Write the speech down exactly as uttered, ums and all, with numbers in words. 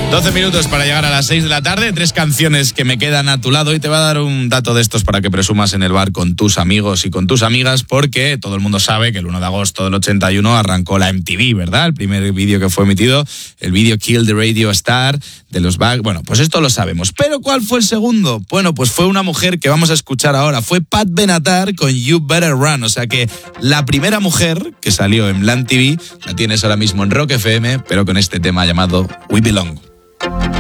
doce minutos para llegar a las seis de la tarde, tres canciones que me quedan a tu lado y te va a dar un dato de estos para que presumas en el bar con tus amigos y con tus amigas, porque todo el mundo sabe que el uno de agosto del ochenta y uno arrancó la M T V, ¿verdad? El primer vídeo que fue emitido, el vídeo Kill the Radio Star de los Back. Bueno, pues esto lo sabemos. ¿Pero cuál fue el segundo? Bueno, pues fue una mujer que vamos a escuchar ahora. Fue Pat Benatar con You Better Run. O sea que la primera mujer que salió en la M T V la tienes ahora mismo en Rock F M, pero con este tema llamado We Belong.